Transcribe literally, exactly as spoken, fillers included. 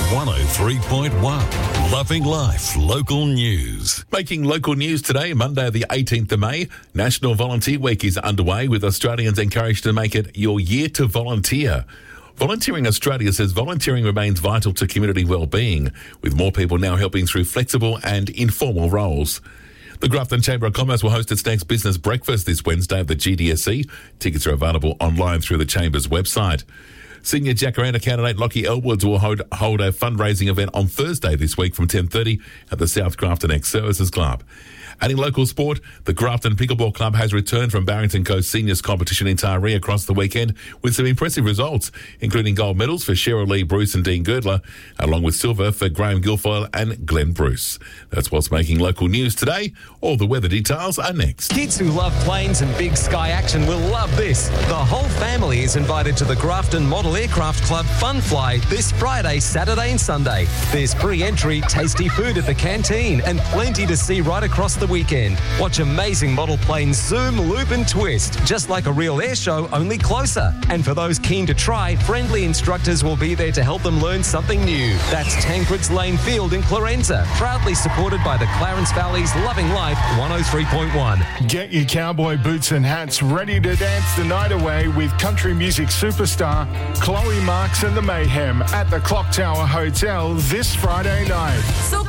one oh three point one. Loving Life Local News. Making local news today, Monday the eighteenth of May. National Volunteer Week is underway with Australians encouraged to make it your year to volunteer. Volunteering Australia says volunteering remains vital to community well-being, with more people now helping through flexible and informal roles. The Grafton Chamber of Commerce will host its next business breakfast this Wednesday at the G D S C. Tickets are available online through the Chamber's website. Senior Jacaranda candidate Lockie Elwoods will hold, hold a fundraising event on Thursday this week from ten thirty at the South Grafton Ex-Services Club. And in local sport, the Grafton Pickleball Club has returned from Barrington Coast Seniors competition in Taree across the weekend with some impressive results, including gold medals for Cheryl Lee Bruce and Dean Girdler, along with silver for Graham Guilfoyle and Glenn Bruce. That's what's making local news today. All the weather details are next. Kids who love planes and big sky action will love this. The whole family is invited to the Grafton Model Aircraft Club Fun Fly this Friday, Saturday and Sunday. There's free entry, tasty food at the canteen, and plenty to see right across the weekend. Watch amazing model planes zoom, loop and twist, just like a real air show, only closer. And for those keen to try, friendly instructors will be there to help them learn something new. That's Tancred's Lane Field in Clarenza, proudly supported by the Clarence Valley's Loving Life one oh three point one. Get your cowboy boots and hats ready to dance the night away with country music superstar Chloe Marks and the Mayhem at the Clock Tower Hotel this Friday night. So